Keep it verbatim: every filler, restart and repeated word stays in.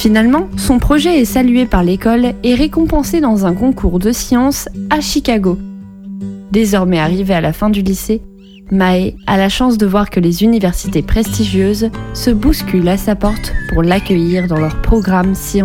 Finalement, son projet est salué par l'école et récompensé dans un concours de sciences à Chicago. Désormais arrivée à la fin du lycée, Mae a la chance de voir que les universités prestigieuses se bousculent à sa porte pour l'accueillir dans leurs programmes scientifiques.